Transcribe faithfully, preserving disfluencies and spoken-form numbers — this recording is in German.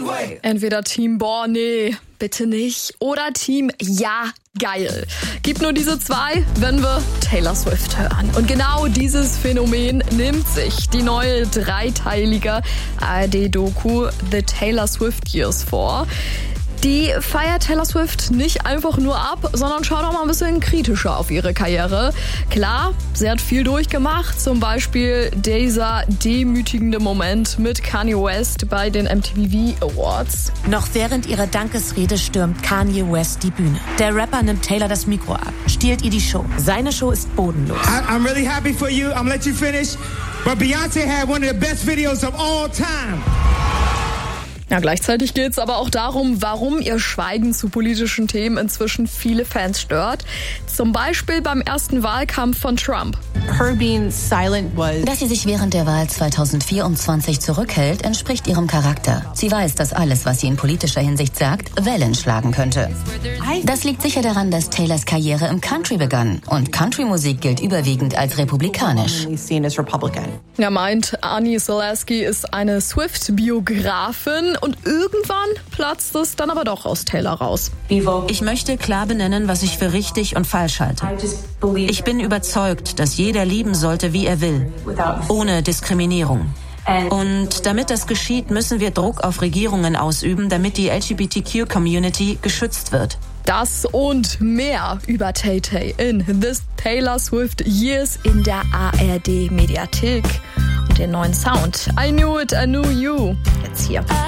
Entweder Team Boah, nee, bitte nicht. Oder Team Ja, geil. Gibt nur diese zwei, wenn wir Taylor Swift hören. Und genau dieses Phänomen nimmt sich die neue dreiteilige A R D-Doku The Taylor Swift Years vor. Die feiert Taylor Swift nicht einfach nur ab, sondern schaut auch mal ein bisschen kritischer auf ihre Karriere. Klar, sie hat viel durchgemacht, zum Beispiel dieser demütigende Moment mit Kanye West bei den M T V Awards. Noch während ihrer Dankesrede stürmt Kanye West die Bühne. Der Rapper nimmt Taylor das Mikro ab, stiehlt ihr die Show. Seine Show ist bodenlos. I, I'm really happy for you. I'm gonna let you finish. But Beyoncé had one of the best videos of all time. Ja, gleichzeitig geht es aber auch darum, warum ihr Schweigen zu politischen Themen inzwischen viele Fans stört. Zum Beispiel beim ersten Wahlkampf von Trump. Her being silent was... Dass sie sich während der Wahl zweitausendvierundzwanzig zurückhält, entspricht ihrem Charakter. Sie weiß, dass alles, was sie in politischer Hinsicht sagt, Wellen schlagen könnte. Das liegt sicher daran, dass Taylors Karriere im Country begann. Und Country-Musik gilt überwiegend als republikanisch. Er meint, Ani Selasky ist eine Swift-Biografin und irgendwann platzt es dann aber doch aus Taylor raus. Ich möchte klar benennen, was ich für richtig und falsch halte. Ich bin überzeugt, dass jeder lieben sollte, wie er will, ohne Diskriminierung. Und damit das geschieht, müssen wir Druck auf Regierungen ausüben, damit die L G B T Q-Community geschützt wird. Das und mehr über Tay-Tay in This Taylor Swift Years in der A R D Mediathek und den neuen Sound I Knew It, I Knew You. Jetzt hier.